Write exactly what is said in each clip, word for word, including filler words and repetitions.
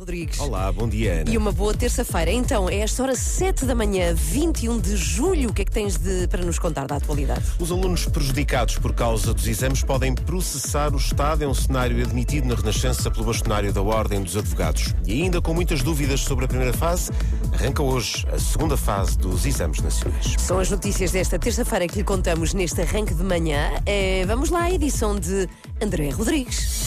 Rodrigues. Olá, bom dia, Ana. E uma boa terça-feira. Então, é esta hora sete da manhã, vinte e um de julho. O que é que tens de, para nos contar da atualidade? Os alunos prejudicados por causa dos exames podem processar o Estado. É um cenário admitido na Renascença pelo bastonário da Ordem dos Advogados. E ainda com muitas dúvidas sobre a primeira fase, arranca hoje a segunda fase dos exames nacionais. São as notícias desta terça-feira que lhe contamos neste arranque de manhã. É, vamos lá à edição de André Rodrigues.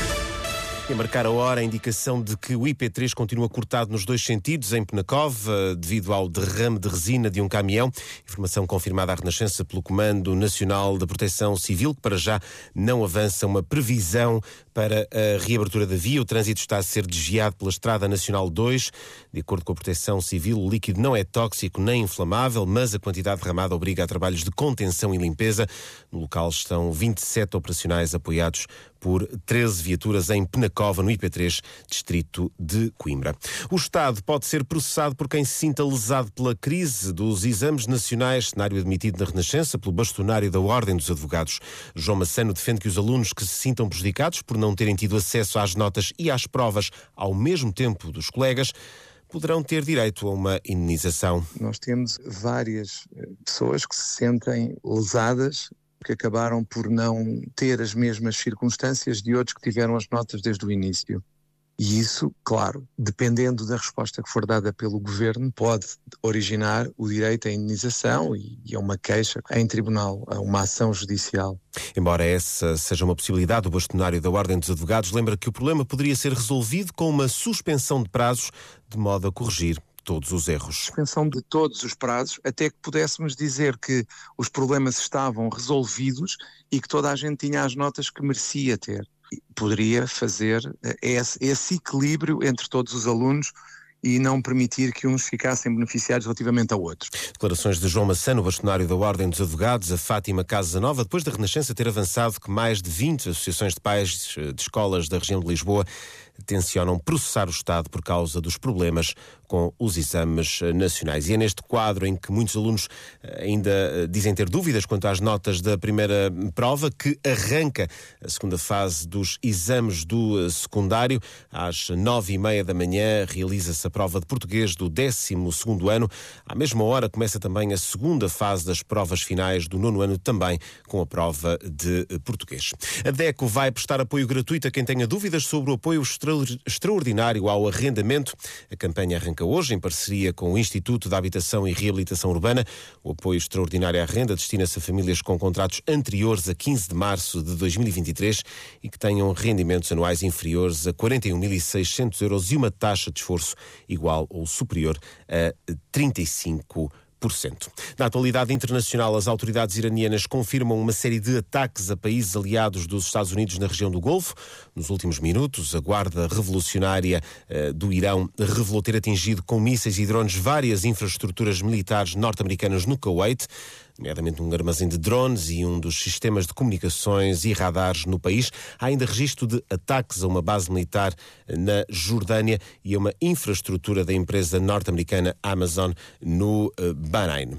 E a marcar a hora, a indicação de que o I P três continua cortado nos dois sentidos em Penacova, devido ao derrame de resina de um caminhão. Informação confirmada à Renascença pelo Comando Nacional da Proteção Civil, que para já não avança uma previsão para a reabertura da via. O trânsito está a ser desviado pela Estrada Nacional dois. De acordo com a Proteção Civil, o líquido não é tóxico nem inflamável, mas a quantidade derramada obriga a trabalhos de contenção e limpeza. No local estão vinte e sete operacionais apoiados por treze viaturas em Penacova, no I P três, distrito de Coimbra. O Estado pode ser processado por quem se sinta lesado pela crise dos exames nacionais, cenário admitido na Renascença pelo bastonário da Ordem dos Advogados. João Massano defende que os alunos que se sintam prejudicados por não terem tido acesso às notas e às provas ao mesmo tempo dos colegas poderão ter direito a uma indenização. Nós temos várias pessoas que se sentem lesadas, que acabaram por não ter as mesmas circunstâncias de outros que tiveram as notas desde o início. E isso, claro, dependendo da resposta que for dada pelo Governo, pode originar o direito à indenização e a uma queixa em tribunal, a uma ação judicial. Embora essa seja uma possibilidade, o bastonário da Ordem dos Advogados lembra que o problema poderia ser resolvido com uma suspensão de prazos, de modo a corrigir todos os erros. Suspensão de todos os prazos, até que pudéssemos dizer que os problemas estavam resolvidos e que toda a gente tinha as notas que merecia ter. Poderia fazer esse, esse equilíbrio entre todos os alunos e não permitir que uns ficassem beneficiados relativamente a outros. Declarações de João Massano, bastonário da Ordem dos Advogados, a Fátima Casanova, depois da Renascença ter avançado que mais de vinte associações de pais de escolas da região de Lisboa tencionam processar o Estado por causa dos problemas com os exames nacionais. E é neste quadro em que muitos alunos ainda dizem ter dúvidas quanto às notas da primeira prova, que arranca a segunda fase dos exames do secundário. Às nove e meia da manhã realiza-se a prova de português do décimo segundo ano. À mesma hora começa também a segunda fase das provas finais do nono ano, também com a prova de português. A DECO vai prestar apoio gratuito a quem tenha dúvidas sobre o apoio extraordinário ao arrendamento. A campanha arranca hoje em parceria com o Instituto da Habitação e Reabilitação Urbana. O apoio extraordinário à renda destina-se a famílias com contratos anteriores a quinze de março de dois mil e vinte e três e que tenham rendimentos anuais inferiores a quarenta e um mil e seiscentos euros e uma taxa de esforço igual ou superior a trinta e cinco por cento. Na atualidade internacional, as autoridades iranianas confirmam uma série de ataques a países aliados dos Estados Unidos na região do Golfo. Nos últimos minutos, a Guarda Revolucionária uh, do Irão revelou ter atingido com mísseis e drones várias infraestruturas militares norte-americanas no Kuwait, nomeadamente um armazém de drones e um dos sistemas de comunicações e radares no país. Há ainda registro de ataques a uma base militar na Jordânia e a uma infraestrutura da empresa norte-americana Amazon no uh, Bahrein.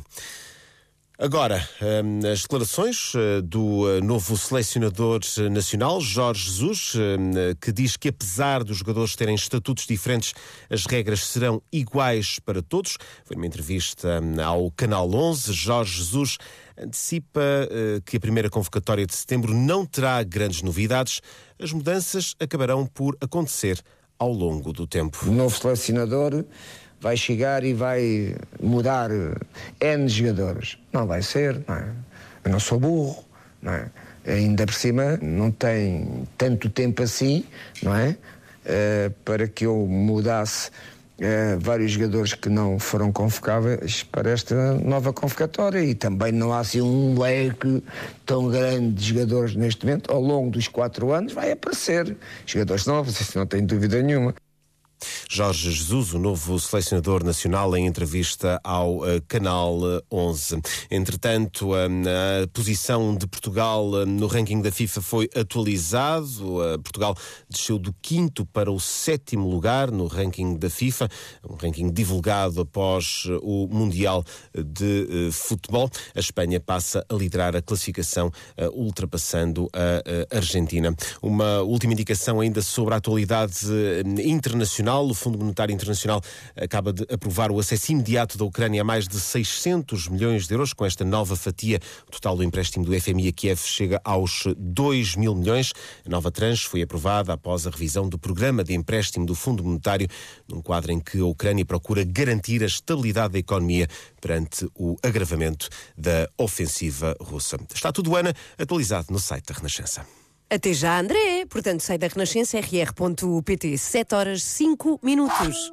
Agora, as declarações do novo selecionador nacional, Jorge Jesus, que diz que apesar dos jogadores terem estatutos diferentes, as regras serão iguais para todos. Foi numa entrevista ao Canal onze. Jorge Jesus antecipa que a primeira convocatória de setembro não terá grandes novidades. As mudanças acabarão por acontecer ao longo do tempo. O novo selecionador vai chegar e vai mudar N jogadores. Não vai ser, não é? Eu não sou burro, não é? Ainda por cima não tem tanto tempo assim, não é? Uh, para que eu mudasse uh, vários jogadores que não foram convocáveis para esta nova convocatória, e também não há assim um leque tão grande de jogadores neste momento. Ao longo dos quatro anos vai aparecer jogadores novos, isso não tenho dúvida nenhuma. Jorge Jesus, o novo selecionador nacional, em entrevista ao uh, Canal onze. Entretanto, uh, a posição de Portugal uh, no ranking da FIFA foi atualizado. Uh, Portugal desceu do quinto para o sétimo lugar no ranking da FIFA, um ranking divulgado após uh, o Mundial de uh, Futebol. A Espanha passa a liderar a classificação, uh, ultrapassando a uh, Argentina. Uma última indicação ainda sobre a atualidade uh, internacional. internacional. O Fundo Monetário Internacional acaba de aprovar o acesso imediato da Ucrânia a mais de seiscentos milhões de euros. Com esta nova fatia, o total do empréstimo do F M I a Kiev chega aos dois mil milhões. A nova tranche foi aprovada após a revisão do programa de empréstimo do Fundo Monetário, num quadro em que a Ucrânia procura garantir a estabilidade da economia perante o agravamento da ofensiva russa. Está tudo, Ana, atualizado no site da Renascença. Até já, André. Portanto, sai da Renascença, r r ponto p t, sete horas cinco minutos.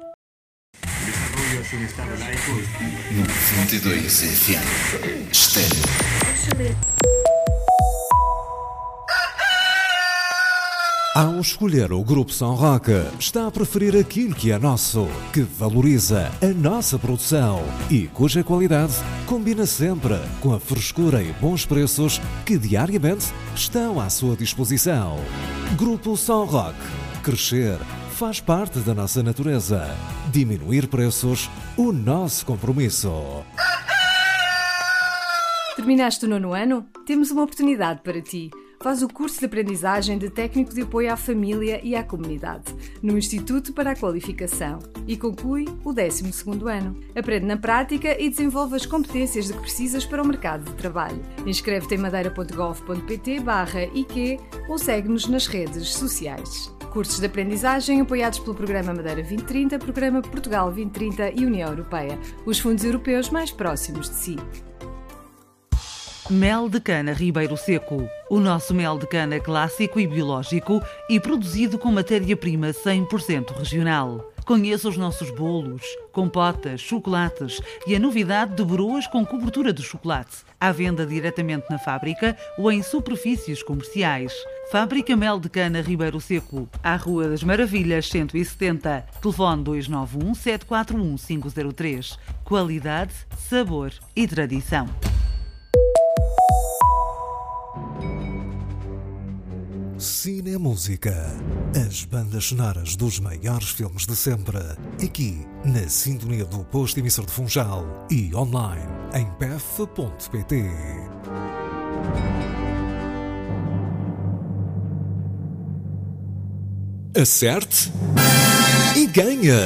noventa e dois F M. Estéreo. Ao escolher o Grupo São Roque, está a preferir aquilo que é nosso, que valoriza a nossa produção e cuja qualidade combina sempre com a frescura e bons preços que diariamente estão à sua disposição. Grupo São Roque. Crescer faz parte da nossa natureza. Diminuir preços, o nosso compromisso. Terminaste o nono ano? Temos uma oportunidade para ti. Faz o curso de aprendizagem de técnico de apoio à família e à comunidade, no Instituto para a Qualificação, e conclui o décimo segundo ano. Aprende na prática e desenvolve as competências de que precisas para o mercado de trabalho. Inscreve-te em madeira ponto gov ponto p t barra I Q ou segue-nos nas redes sociais. Cursos de aprendizagem apoiados pelo Programa Madeira vinte trinta, Programa Portugal vinte trinta e União Europeia, os fundos europeus mais próximos de si. Mel de cana Ribeiro Seco. O nosso mel de cana clássico e biológico e produzido com matéria-prima cem por cento regional. Conheça os nossos bolos, compotas, chocolates e a novidade de broas com cobertura de chocolate. À venda diretamente na fábrica ou em superfícies comerciais. Fábrica Mel de Cana Ribeiro Seco, à Rua das Maravilhas cento e setenta. Telefone dois nove um, sete quatro um, cinco zero três. Qualidade, sabor e tradição. Cine Música. As bandas sonoras dos maiores filmes de sempre. Aqui, na sintonia do posto emissor de Funchal e online em p f ponto p t. Acerte e ganha!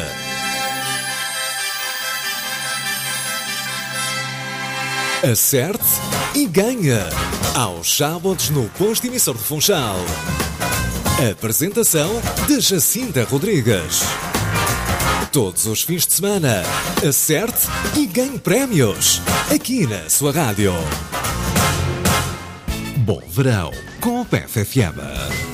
Acerte e ganha! Aos sábados no posto emissor de Funchal. Apresentação de Jacinta Rodrigues. Todos os fins de semana, acerte e ganhe prémios aqui na sua rádio. Bom verão com o P F F M.